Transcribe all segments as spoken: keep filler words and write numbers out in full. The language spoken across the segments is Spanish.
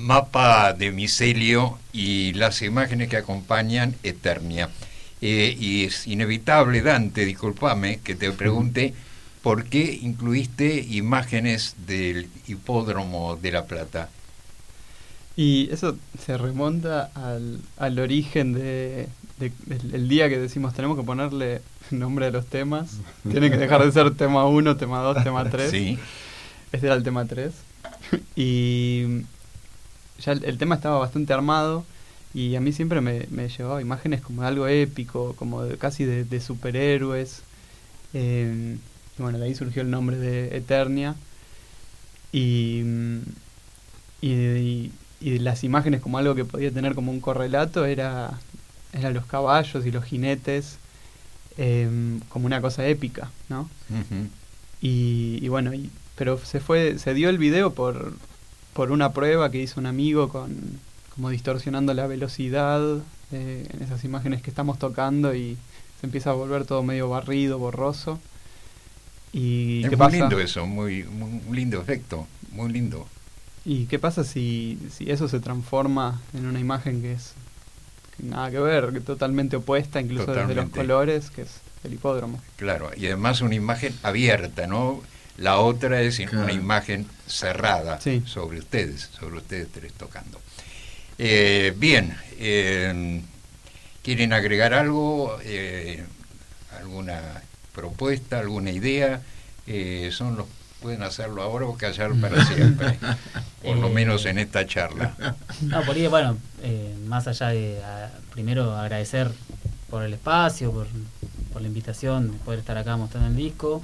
Mapa de Micelio y las imágenes que acompañan Eternia. Eh, y es inevitable, Dante, discúlpame, que te pregunte por qué incluiste imágenes del hipódromo de La Plata. Y eso se remonta al, al origen de, de, del el día que decimos tenemos que ponerle nombre a los temas. Tiene que dejar de ser tema uno, tema dos, tema tres. Sí. Este era el tema tres. Y ya el, el tema estaba bastante armado y a mí siempre me, me llevaba imágenes como de algo épico, como de, casi de, de superhéroes. Eh, y bueno, de ahí surgió el nombre de Eternia. Y, y, y, y las imágenes como algo que podía tener como un correlato era, eran los caballos y los jinetes, eh, como una cosa épica, ¿no? Uh-huh. Y, y bueno, y, pero se fue, se dio el video por, por una prueba que hizo un amigo con como distorsionando la velocidad eh, en esas imágenes que estamos tocando y se empieza a volver todo medio barrido, borroso. ¿Y es qué muy pasa? lindo eso, muy, muy un lindo efecto, muy lindo. ¿Y qué pasa si, si eso se transforma en una imagen que es que nada que ver, que totalmente opuesta, incluso Totalmente. desde los colores, que es el hipódromo? Claro, y además una imagen abierta, ¿no? La otra es claro. Una imagen cerrada, sí, sobre ustedes, sobre ustedes tres tocando. Eh, bien, eh, ¿quieren agregar algo? Eh, ¿Alguna propuesta, alguna idea? Eh, son los pueden hacerlo ahora o callar para siempre, por lo menos en esta charla. No, por ahí, bueno, eh, más allá de a, primero agradecer por el espacio, por, por la invitación de poder estar acá mostrando el disco.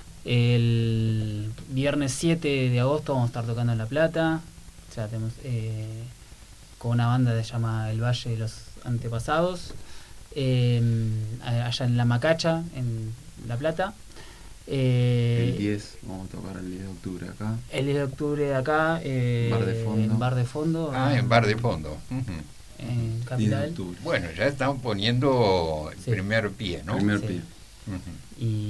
El viernes siete de agosto vamos a estar tocando en La Plata, o sea, tenemos eh, con una banda que se llama El Valle de los Antepasados, eh, allá en La Macacha, en La Plata. Eh, el diez, vamos a tocar el diez de octubre acá. El diez de octubre acá, eh, Bar de Fondo. en Bar de Fondo. Ah, en Bar de Fondo. Uh-huh. En Capital. Bueno, ya están poniendo el sí. primer pie, ¿no? Primer sí. pie. Uh-huh. Y